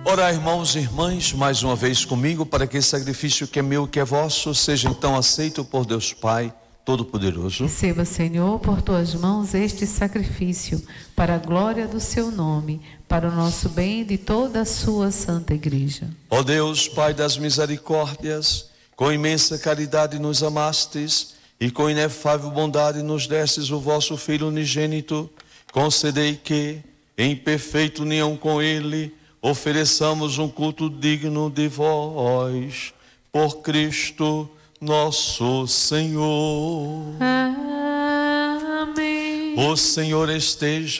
Ora, irmãos e irmãs, mais uma vez comigo, para que esse sacrifício que é meu, que é vosso, seja então aceito por Deus Pai Todo-Poderoso. Receba, Senhor, por tuas mãos este sacrifício, para a glória do seu nome, para o nosso bem e de toda a sua santa igreja. Ó Deus, Pai das misericórdias, com imensa caridade nos amastes e com inefável bondade nos destes o vosso Filho unigênito, concedei que, em perfeita união com ele, ofereçamos um culto digno de vós, por Cristo nosso Senhor. Amém. O Senhor esteja